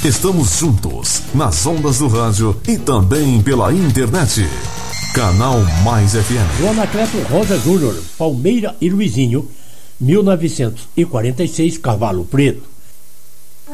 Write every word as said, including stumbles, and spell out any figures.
Estamos juntos, nas ondas do rádio e também pela internet. Canal Mais F M. O Anacleto Rosa Júnior, Palmeira e Luizinho, mil novecentos e quarenta e seis, Cavalo Preto.